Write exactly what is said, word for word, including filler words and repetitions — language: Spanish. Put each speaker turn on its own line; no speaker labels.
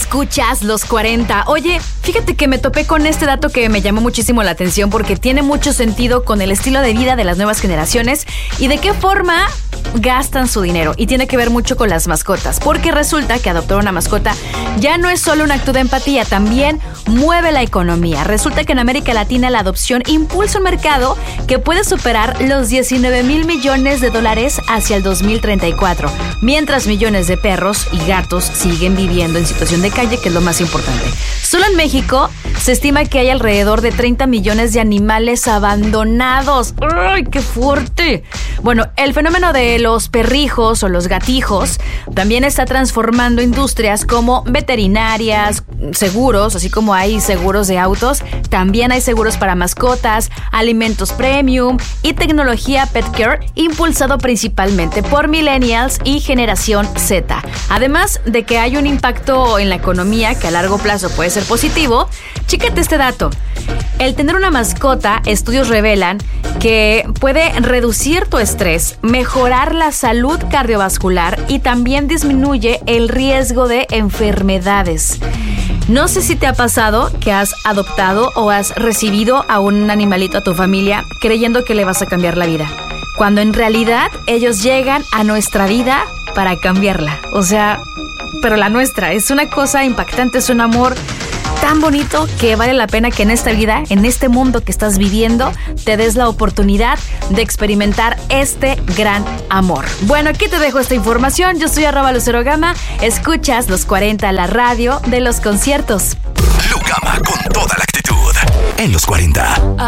Escuchas los cuarenta. Oye, fíjate que me topé con este dato que me llamó muchísimo la atención porque tiene mucho sentido con el estilo de vida de las nuevas generaciones y de qué forma gastan su dinero. Y tiene que ver mucho con las mascotas, porque resulta que adoptar una mascota ya no es solo un acto de empatía, también mueve la economía. Resulta que en América Latina la adopción impulsa un mercado que puede superar los diecinueve mil millones de dólares hacia el dos mil treinta y cuatro, mientras millones de perros y gatos siguen viviendo en situación de calle, que es lo más importante. Solo en México se estima que hay alrededor de treinta millones de animales abandonados. ¡Ay, qué fuerte! Bueno, el fenómeno de los perrijos o los gatijos también está transformando industrias como veterinarias, seguros, así como hay seguros de autos, también hay seguros para mascotas, alimentos premium y tecnología pet care, impulsado principalmente por millennials y generación Z. Además de que hay un impacto en la economía que a largo plazo puede ser positivo, chécate este dato. El tener una mascota, estudios revelan que puede reducir tu estrés, mejorar la salud cardiovascular y también disminuye el riesgo de enfermedades. No sé si te ha pasado que has adoptado o has recibido a un animalito a tu familia creyendo que le vas a cambiar la vida, cuando en realidad ellos llegan a nuestra vida para cambiarla. O sea, pero la nuestra es una cosa impactante, es un amor tan bonito que vale la pena que en esta vida, en este mundo que estás viviendo, te des la oportunidad de experimentar este gran amor. Bueno, aquí te dejo esta información. Yo soy arroba Lucero Gama. Escuchas los cuarenta, la radio de los conciertos.
Lu Gama con toda la actitud en los cuarenta.